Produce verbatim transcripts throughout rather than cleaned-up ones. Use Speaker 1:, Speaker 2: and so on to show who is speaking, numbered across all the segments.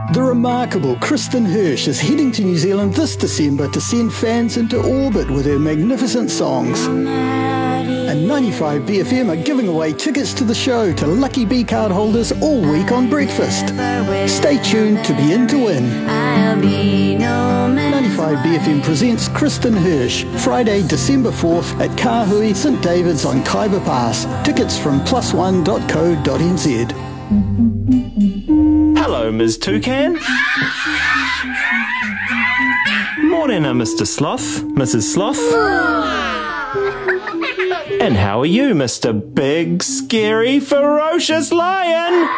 Speaker 1: The remarkable Kristen Hirsch is heading to New Zealand this December to send fans into orbit with her magnificent songs. And ninety-five B F M are giving away tickets to the show to lucky B card holders all week on breakfast. Stay tuned to be in to win. ninety-five B F M presents Kristen Hirsch, Friday, December fourth at Kāhui St David's on Kaiba Pass. Tickets from plus one dot co dot n z.
Speaker 2: Hello, Miz Toucan. Morning, uh, Mister Sloth, Missus Sloth. And how are you, Mister Big, Scary, Ferocious Lion?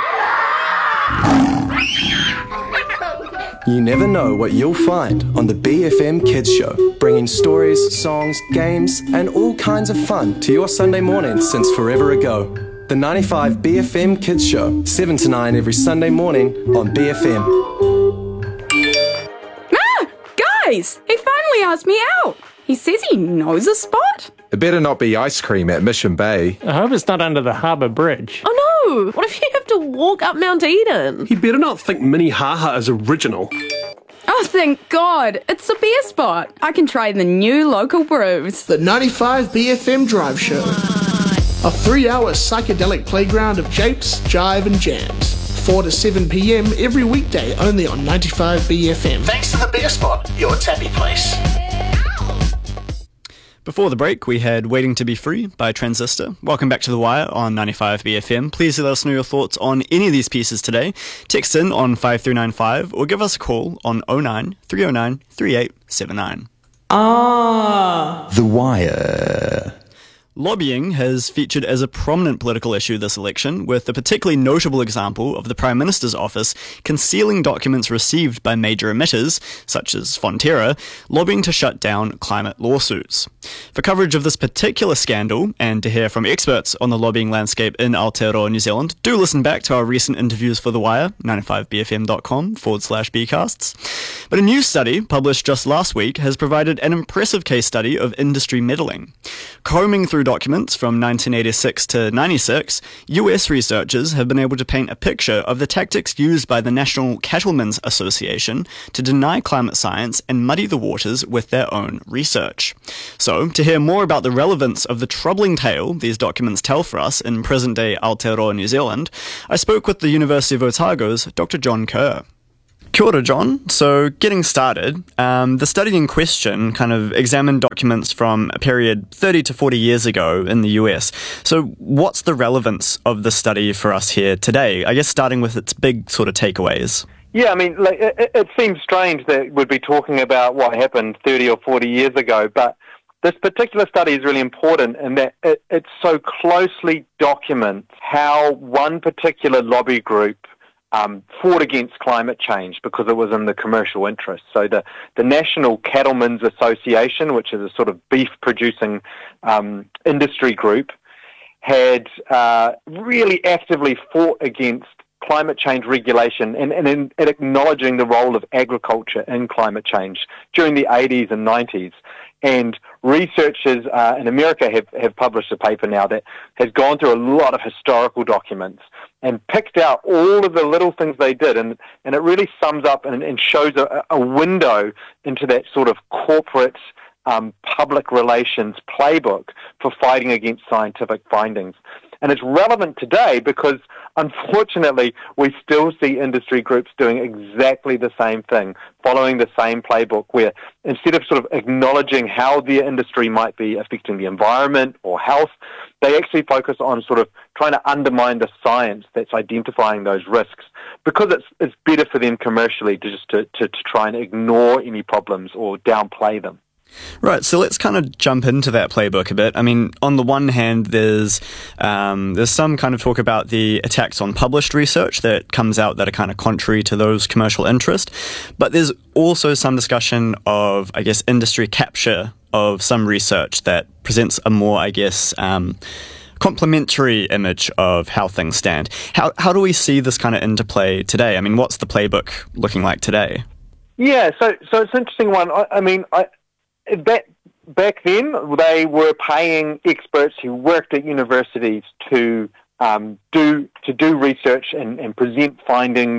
Speaker 3: You never know what you'll find on the B F M Kids Show, bringing stories, songs, games, and all kinds of fun to your Sunday morning since forever ago. The ninety-five B F M Kids Show, seven to nine every Sunday morning on B F M.
Speaker 4: Ah! Guys! He finally asked me out! He says he knows a spot?
Speaker 5: It better not be ice cream at Mission Bay.
Speaker 6: I hope it's not under the harbour bridge.
Speaker 7: Oh no! What if you have to walk up Mount Eden?
Speaker 8: He better not think Minnehaha is original.
Speaker 4: Oh, thank God! It's the beer spot. I can try the new local brews.
Speaker 9: The ninety-five B F M Drive Show. A three-hour psychedelic playground of japes, jive and jams. four to seven p.m. every weekday only on ninety-five B F M.
Speaker 10: Thanks to the Beer Spot, your tappy place.
Speaker 11: Before the break, we had Waiting to Be Free by Transistor. Welcome back to The Wire on ninety-five B F M. Please let us know your thoughts on any of these pieces today. Text in on five three nine five or give us a call on oh nine, three oh nine, three eight seven nine.
Speaker 12: Ah.
Speaker 1: The Wire.
Speaker 11: Lobbying has featured as a prominent political issue this election, with a particularly notable example of the Prime Minister's office concealing documents received by major emitters, such as Fonterra, lobbying to shut down climate lawsuits. For coverage of this particular scandal, and to hear from experts on the lobbying landscape in Aotearoa, New Zealand, do listen back to our recent interviews for The Wire, ninety-five b f m dot com forward slash bcasts. But a new study, published just last week, has provided an impressive case study of industry meddling. Combing through documents from nineteen eighty-six to ninety-six, U S researchers have been able to paint a picture of the tactics used by the National Cattlemen's Association to deny climate science and muddy the waters with their own research. So, to hear more about the relevance of the troubling tale these documents tell for us in present-day Aotearoa, New Zealand, I spoke with the University of Otago's Doctor John Kerr. Kia ora, John. So, getting started, um, the study in question kind of examined documents from a period thirty to forty years ago in the U S. So, what's the relevance of the study for us here today? I guess starting with its big sort of takeaways.
Speaker 13: Yeah, I mean, like, it, it seems strange that we'd be talking about what happened thirty or forty years ago, but this particular study is really important in that it, it so closely documents how one particular lobby group Um, fought against climate change because it was in the commercial interest. So the, the National Cattlemen's Association, which is a sort of beef-producing um, industry group, had uh, really actively fought against climate change regulation and, and, in, and acknowledging the role of agriculture in climate change during the eighties and nineties. And researchers uh, in America have, have published a paper now that has gone through a lot of historical documents and picked out all of the little things they did. And, and it really sums up and, and shows a, a window into that sort of corporate um, public relations playbook for fighting against scientific findings. And it's relevant today because, unfortunately, we still see industry groups doing exactly the same thing, following the same playbook, where instead of sort of acknowledging how their industry might be affecting the environment or health, they actually focus on sort of trying to undermine the science that's identifying those risks, because it's it's better for them commercially to just to, to, to try and ignore any problems or downplay them.
Speaker 11: Right, so let's kind of jump into that playbook a bit. I mean, on the one hand, there's um, there's some kind of talk about the attacks on published research that comes out that are kind of contrary to those commercial interests, but there's also some discussion of, I guess, industry capture of some research that presents a more, I guess, um, complementary image of how things stand. How how do we see this kind of interplay today? I mean, what's the playbook looking like today?
Speaker 13: Yeah, so so it's an interesting one. I, I mean, I. That, back then, they were paying experts who worked at universities to um, do to do research and, and present findings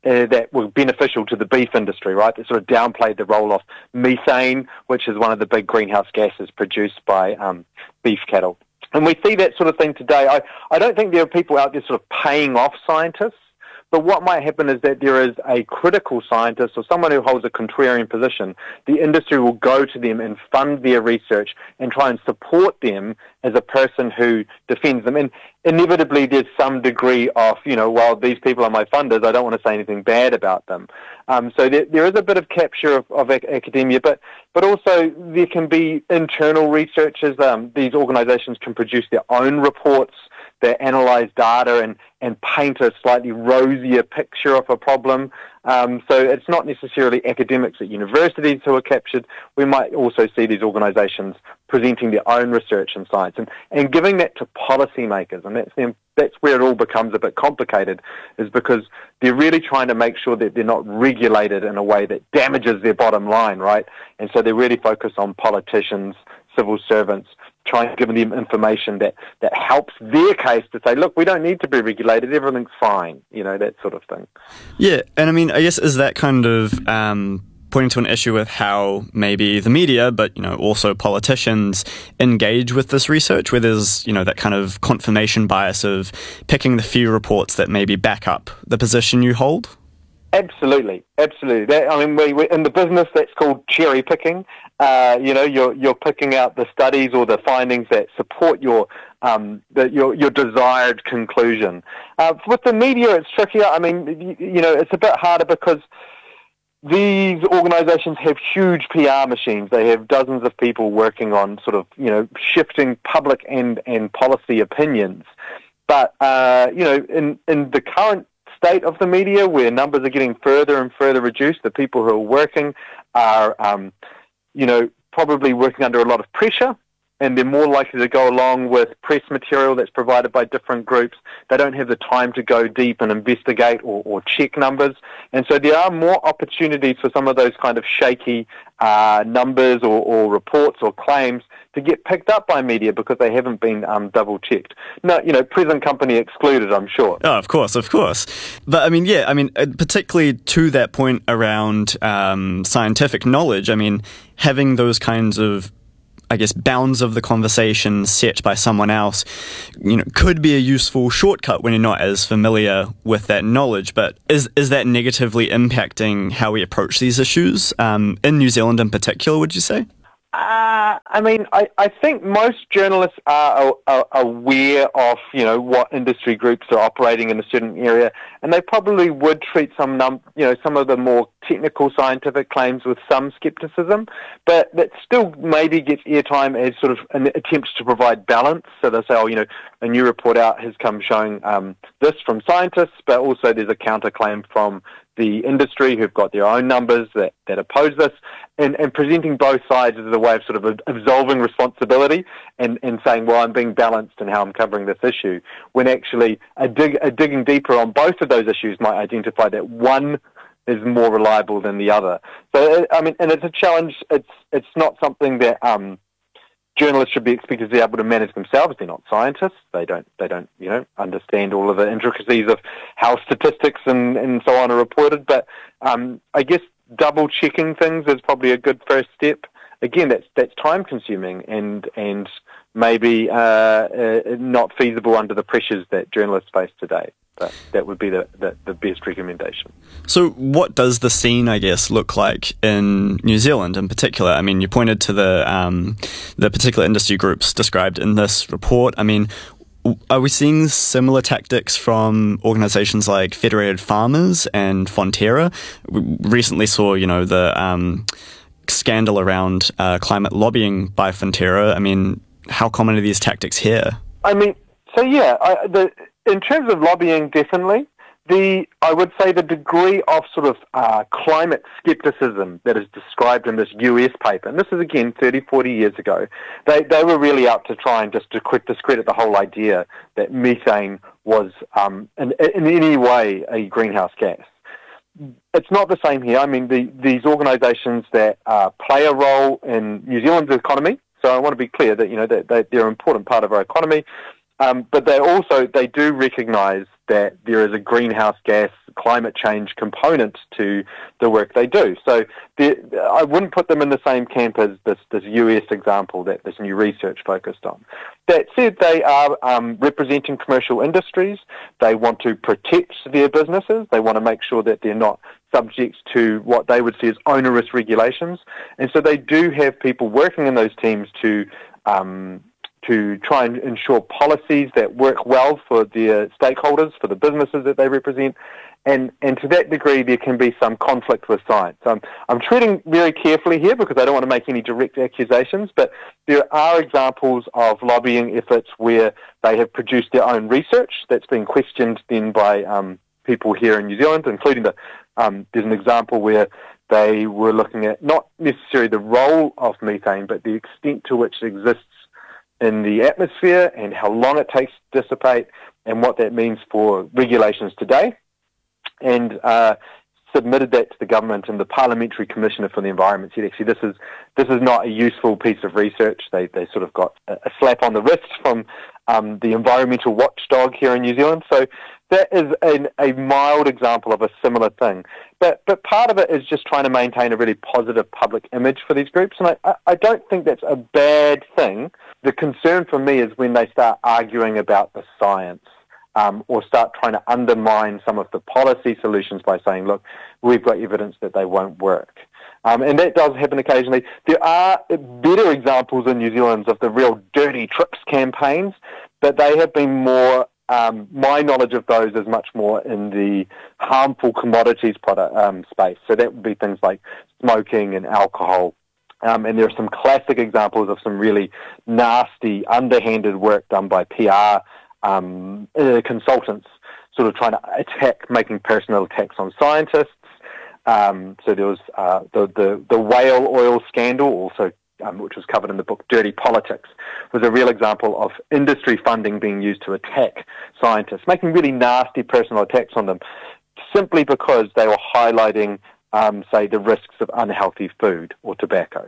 Speaker 13: uh, that were beneficial to the beef industry, right? That sort of downplayed the role of methane, which is one of the big greenhouse gases produced by um, beef cattle. And we see that sort of thing today. I, I don't think there are people out there sort of paying off scientists, but what might happen is that there is a critical scientist or someone who holds a contrarian position. The industry will go to them and fund their research and try and support them as a person who defends them. And inevitably there's some degree of, you know, well, these people are my funders, I don't want to say anything bad about them. Um, so there, there is a bit of capture of, of ac- academia, but, but also there can be internal researchers. Um, these organisations can produce their own reports that analyse data and, and paint a slightly rosier picture of a problem. Um, so it's not necessarily academics at universities who are captured. We might also see these organisations presenting their own research in science and, and giving that to policymakers. And that's, the, that's where it all becomes a bit complicated, is because they're really trying to make sure that they're not regulated in a way that damages their bottom line, right? And so they're really focused on politicians, civil servants, trying to give them information that, that helps their case to say, look, we don't need to be regulated, everything's fine, you know, that sort of thing.
Speaker 11: Yeah, and I mean, I guess is that kind of um, pointing to an issue with how maybe the media, but, you know, also politicians engage with this research, where there's, you know, that kind of confirmation bias of picking the few reports that maybe back up the position you hold?
Speaker 13: Absolutely, absolutely. That, I mean, we, we, in the business, that's called cherry picking. Uh, you know, you're you're picking out the studies or the findings that support your um, the, your your desired conclusion. Uh, with the media, it's trickier. I mean, you, you know, it's a bit harder because these organisations have huge P R machines. They have dozens of people working on sort of, you know, shifting public and, and policy opinions. But uh, you know, in in the current state of the media, where numbers are getting further and further reduced, the people who are working are, um, you know, probably working under a lot of pressure, and they're more likely to go along with press material that's provided by different groups. They don't have the time to go deep and investigate or, or check numbers. And so there are more opportunities for some of those kind of shaky uh, numbers or, or reports or claims to get picked up by media because they haven't been um, double-checked. No, you know, present company excluded, I'm sure.
Speaker 11: Oh, of course, of course. But, I mean, yeah, I mean, particularly to that point around um, scientific knowledge, I mean, having those kinds of, I guess, bounds of the conversation set by someone else, you know, could be a useful shortcut when you're not as familiar with that knowledge. But is is that negatively impacting how we approach these issues, um, in New Zealand in particular, would you say?
Speaker 13: Uh, I mean, I, I think most journalists are, are aware of, you know, what industry groups are operating in a certain area, and they probably would treat some, num- you know, some of the more technical scientific claims with some skepticism, but that still maybe gets airtime as sort of an attempt to provide balance. So they'll say, oh, you know, a new report out has come showing um, this from scientists, but also there's a counterclaim from the industry who've got their own numbers that, that oppose this, and, and presenting both sides as a way of sort of absolving responsibility and, and saying, well, I'm being balanced in how I'm covering this issue, when actually a, dig, a digging deeper on both of those issues might identify that one is more reliable than the other. So, I mean, and it's a challenge. It's it's not something that um, journalists should be expected to be able to manage themselves. They're not scientists. They don't, they don't, you know, understand all of the intricacies of how statistics and, and so on are reported. But um, I guess double checking things is probably a good first step. Again, that's that's time consuming and and maybe uh, uh, not feasible under the pressures that journalists face today. But that would be the, the, the best recommendation.
Speaker 11: So what does the scene, I guess, look like in New Zealand in particular? I mean, you pointed to the um, the particular industry groups described in this report. I mean, are we seeing similar tactics from organisations like Federated Farmers and Fonterra? We recently saw, you know, the um, scandal around uh, climate lobbying by Fonterra. I mean, how common are these tactics here?
Speaker 13: I mean, so yeah, I, the... in terms of lobbying, definitely. The I would say the degree of sort of uh, climate skepticism that is described in this U S paper, and this is again thirty, forty years ago, they they were really out to try and just discredit the whole idea that methane was um, in, in any way a greenhouse gas. It's not the same here. I mean, the, these organisations that uh, play a role in New Zealand's economy, so I want to be clear that, you know, that they, they're an important part of our economy. Um, but they also, they do recognise that there is a greenhouse gas climate change component to the work they do. So I wouldn't put them in the same camp as this, this U S example that this new research focused on. That said, they are um, representing commercial industries. They want to protect their businesses. They want to make sure that they're not subject to what they would see as onerous regulations. And so they do have people working in those teams to um, to try and ensure policies that work well for their stakeholders, for the businesses that they represent. And, and to that degree, there can be some conflict with science. Um, I'm treading very carefully here because I don't want to make any direct accusations, but there are examples of lobbying efforts where they have produced their own research that's been questioned then by um, people here in New Zealand, including the, um, there's an example where they were looking at not necessarily the role of methane, but the extent to which it exists in the atmosphere and how long it takes to dissipate and what that means for regulations today, and uh, submitted that to the government, and the Parliamentary Commissioner for the Environment said, actually, this is this is not a useful piece of research. They they sort of got a, a slap on the wrist from um, the environmental watchdog here in New Zealand. So that is an, a mild example of a similar thing. But but part of it is just trying to maintain a really positive public image for these groups, and I, I don't think that's a bad thing. The concern for me is when they start arguing about the science. Um, or start trying to undermine some of the policy solutions by saying, look, we've got evidence that they won't work. Um, and that does happen occasionally. There are better examples in New Zealand of the real dirty tricks campaigns, but they have been more, um, my knowledge of those is much more in the harmful commodities product um, space. So that would be things like smoking and alcohol. Um, and there are some classic examples of some really nasty, underhanded work done by P R Um, uh, consultants sort of trying to attack, making personal attacks on scientists. Um, so there was uh, the, the, the whale oil scandal, also um, which was covered in the book Dirty Politics, was a real example of industry funding being used to attack scientists, making really nasty personal attacks on them, simply because they were highlighting, um, say, the risks of unhealthy food or tobacco.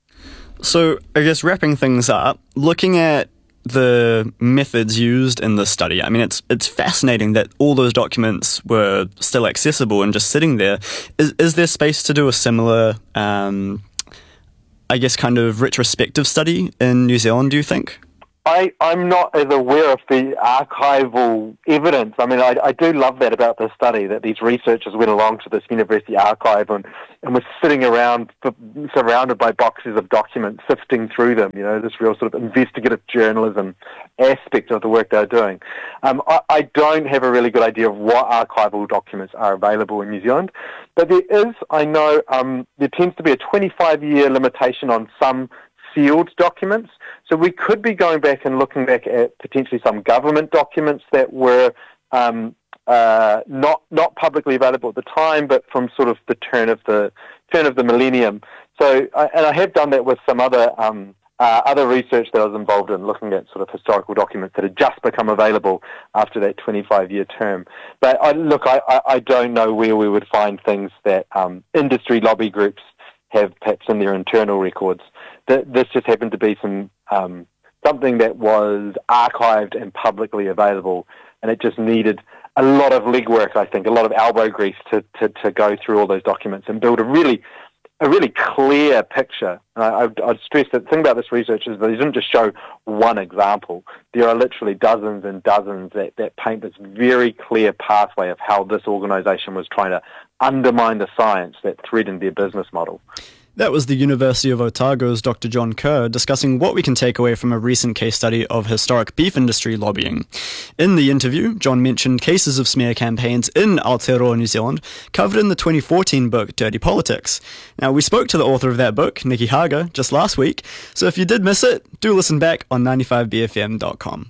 Speaker 11: So I guess wrapping things up, looking at the methods used in this study, I mean, it's it's fascinating that all those documents were still accessible and just sitting there. Is is there space to do a similar, um, I guess, kind of retrospective study in New Zealand, do you think?
Speaker 13: I, I'm not as aware of the archival evidence. I mean, I, I do love that about this study, that these researchers went along to this university archive and, and were sitting around, surrounded by boxes of documents, sifting through them, you know, this real sort of investigative journalism aspect of the work they're doing. Um, I, I don't have a really good idea of what archival documents are available in New Zealand, but there is, I know, um, there tends to be a twenty-five year limitation on some sealed documents. So we could be going back and looking back at potentially some government documents that were um, uh, not not publicly available at the time, but from sort of the turn of the turn of the millennium. So, I, and I have done that with some other um, uh, other research that I was involved in, looking at sort of historical documents that had just become available after that twenty-five year term. But I, look, I, I, I don't know where we would find things that um, industry lobby groups have perhaps in their internal records. This just happened to be some um, something that was archived and publicly available, and it just needed a lot of legwork, I think, a lot of elbow grease to, to, to go through all those documents and build a really a really clear picture. And I, I'd, I'd stress that the thing about this research is that they didn't just show one example. There are literally dozens and dozens that, that paint this very clear pathway of how this organisation was trying to undermine the science that threatened their business model.
Speaker 11: That was the University of Otago's Doctor John Kerr discussing what we can take away from a recent case study of historic beef industry lobbying. In the interview, John mentioned cases of smear campaigns in Aotearoa, New Zealand, covered in the twenty fourteen book Dirty Politics. Now, we spoke to the author of that book, Nikki Haga, just last week, so if you did miss it, do listen back on ninety-five B F M dot com.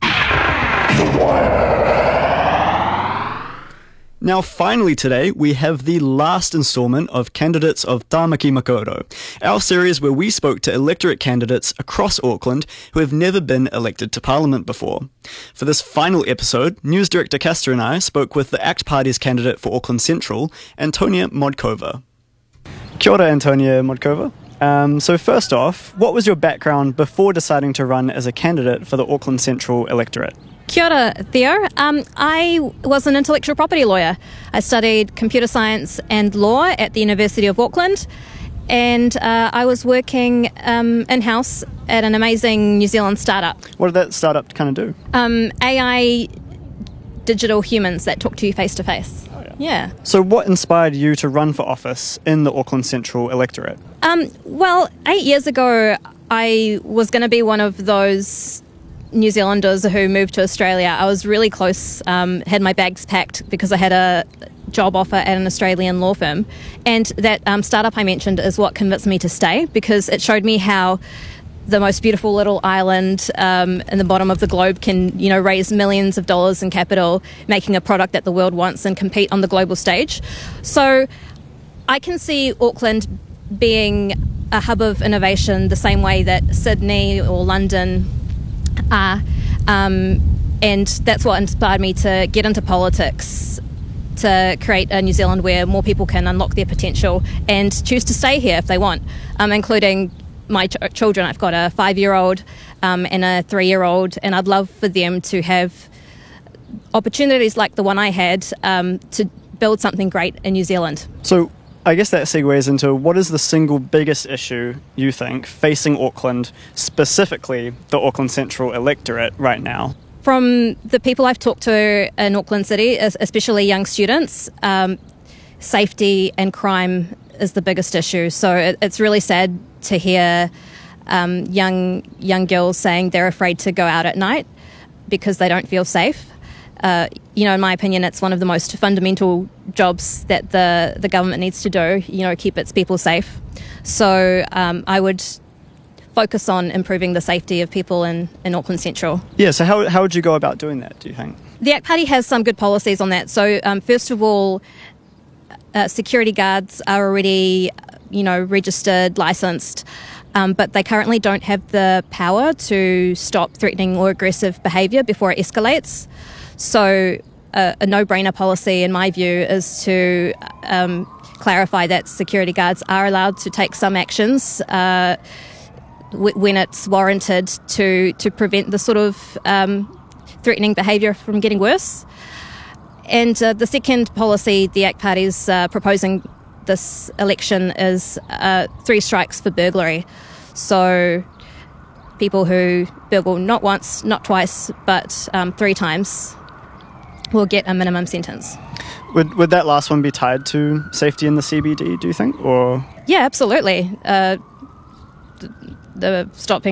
Speaker 11: Now, finally today, we have the last instalment of Candidates of Tāmaki Makaurau, our series where we spoke to electorate candidates across Auckland who have never been elected to Parliament before. For this final episode, News Director Castor and I spoke with the ACT Party's candidate for Auckland Central, Antonia Modkova. Kia ora, Antonia Modkova. Um, so first off, what was your background before deciding to run as a candidate for the Auckland Central electorate?
Speaker 14: Kia ora, Theo. Um, I was an intellectual property lawyer. I studied computer science and law at the University of Auckland, and uh, I was working um, in-house at an amazing New Zealand startup.
Speaker 11: What did that startup kind of do?
Speaker 14: Um, A I digital humans that talk to you face-to-face.
Speaker 11: Oh, yeah.
Speaker 14: Yeah.
Speaker 11: So what inspired you to run for office in the Auckland Central electorate?
Speaker 14: Um, well, eight years ago, I was going to be one of those New Zealanders who moved to Australia. I was really close, um, had my bags packed because I had a job offer at an Australian law firm. And that um, startup I mentioned is what convinced me to stay, because it showed me how the most beautiful little island um, in the bottom of the globe can, you know, raise millions of dollars in capital, making a product that the world wants and compete on the global stage. So I can see Auckland being a hub of innovation the same way that Sydney or London are. Um, and that's what inspired me to get into politics, to create a New Zealand where more people can unlock their potential and choose to stay here if they want, um, including my ch- children. I've got a five-year-old um, and a three-year-old, and I'd love for them to have opportunities like the one I had um, to build something great in New Zealand.
Speaker 11: So I guess that segues into what is the single biggest issue you think facing Auckland, specifically the Auckland Central electorate right now?
Speaker 14: From the people I've talked to in Auckland City, especially young students, um, safety and crime is the biggest issue. So it, it's really sad to hear um, young young girls saying they're afraid to go out at night because they don't feel safe. Uh, you know, in my opinion, it's one of the most fundamental jobs that the, the government needs to do, you know, keep its people safe. So um, I would focus on improving the safety of people in, in Auckland Central.
Speaker 11: Yeah, so how, how would you go about doing that, do you think?
Speaker 14: The A C T Party has some good policies on that. So um, first of all, uh, security guards are already, you know, registered, licensed, um, but they currently don't have the power to stop threatening or aggressive behaviour before it escalates. So uh, a no-brainer policy, in my view, is to um, clarify that security guards are allowed to take some actions uh, w- when it's warranted to, to prevent the sort of um, threatening behaviour from getting worse. And uh, the second policy the A C T Party is uh, proposing this election is uh, three strikes for burglary. So people who burgle not once, not twice, but um, three times will get a minimum sentence.
Speaker 11: Would would that last one be tied to safety in the C B D, do you think? Or
Speaker 14: yeah, absolutely. Uh, the, the stopping